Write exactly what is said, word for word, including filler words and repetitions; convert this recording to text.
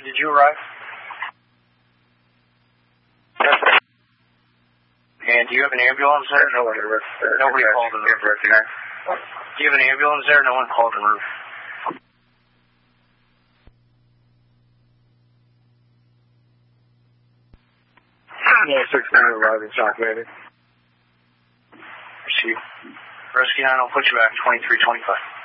did you arrive? Yes, sir. And do you have an ambulance there? No one was, uh, Nobody called in the roof. Do you have an ambulance there? No one called in the roof. Yeah, six nine arriving, shock landing. Receive. Rescue nine, I'll put you back twenty-three twenty-five.